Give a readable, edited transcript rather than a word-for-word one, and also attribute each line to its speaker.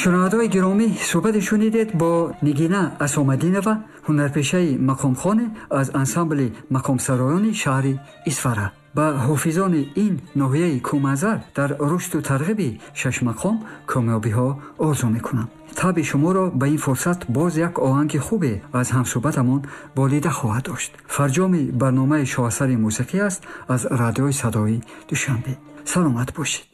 Speaker 1: шунавандаои гиромӣ, суҳбате шунидед бо Нигина Асомадинова, ҳунарпешаи мақомхоне аз ансамбли мақомсароёни шаҳри Исфара. ба ҳофизони ин ноҳияи Кӯмазар дар рушду тарғиби шашмақом комёбиҳо орзу мекунам. таби шуморо ба ин фурсат боз як оҳанги хубе аз ҳамсуҳбатамон болида хоҳад дошт. фарҷоми барномаи шоҳасари мусиқӣ аст аз радиои Садои Душанбе. саломат бошед.